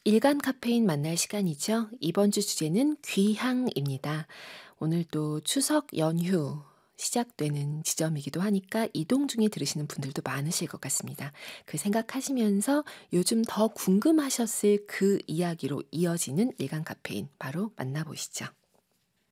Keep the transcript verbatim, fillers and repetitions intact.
일간 카페인 만날 시간이죠. 이번 주 주제는 귀향입니다. 오늘 또 추석 연휴 시작되는 지점이기도 하니까 이동 중에 들으시는 분들도 많으실 것 같습니다. 그 생각하시면서 요즘 더 궁금하셨을 그 이야기로 이어지는 일간 카페인 바로 만나보시죠.